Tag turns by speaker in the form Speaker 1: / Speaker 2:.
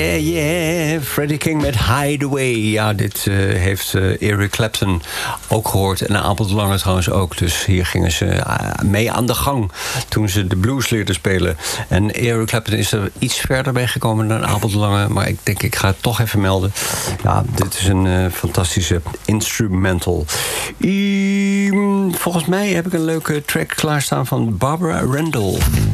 Speaker 1: Yeah, yeah. Freddie King met Hideaway. Ja, dit heeft Eric Clapton ook gehoord. En Abel de Lange trouwens ook. Dus hier gingen ze mee aan de gang toen ze de blues leerden spelen. En Eric Clapton is er iets verder bij gekomen dan Abel de Lange. Maar ik denk, ik ga het toch even melden. Ja, dit is een fantastische instrumental. Volgens mij heb ik een leuke track klaarstaan van Barbara Randall.